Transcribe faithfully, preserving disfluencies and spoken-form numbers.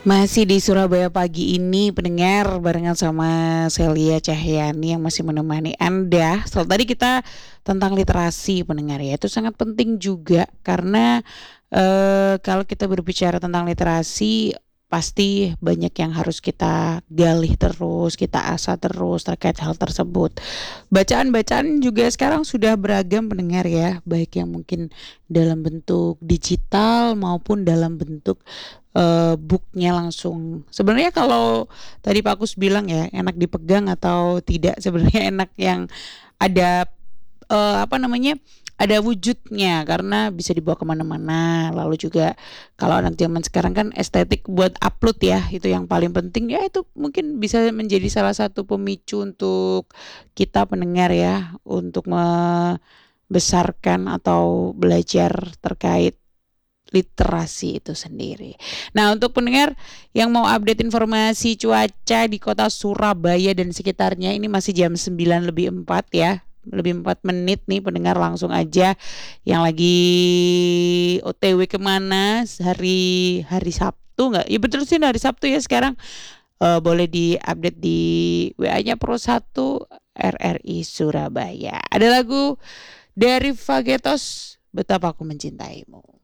Masih di Surabaya pagi ini pendengar barengan sama Celia Cahyani yang masih menemani Anda. Soal tadi kita tentang literasi pendengar ya, itu sangat penting juga karena eh, kalau kita berbicara tentang literasi pasti banyak yang harus kita gali terus, kita asah terus terkait hal tersebut. Bacaan-bacaan juga sekarang sudah beragam pendengar ya, baik yang mungkin dalam bentuk digital maupun dalam bentuk eh, booknya langsung. Sebenarnya kalau tadi Pak Kus bilang ya enak dipegang atau tidak, sebenarnya enak yang ada eh, apa namanya ada wujudnya karena bisa dibawa kemana-mana. Lalu juga kalau anak zaman sekarang kan estetik buat upload ya, itu yang paling penting ya, itu mungkin bisa menjadi salah satu pemicu untuk kita pendengar ya untuk membesarkan atau belajar terkait literasi itu sendiri. Nah, untuk pendengar yang mau update informasi cuaca di kota Surabaya dan sekitarnya, ini masih jam sembilan lebih empat ya. Lebih empat menit nih pendengar, langsung aja yang lagi O T W kemana hari hari Sabtu nggak? Ya betul sih hari Sabtu ya sekarang. Eh, boleh diupdate di W A-nya Pro satu R R I Surabaya. Ada lagu dari Fagetos, Betapa Aku Mencintaimu.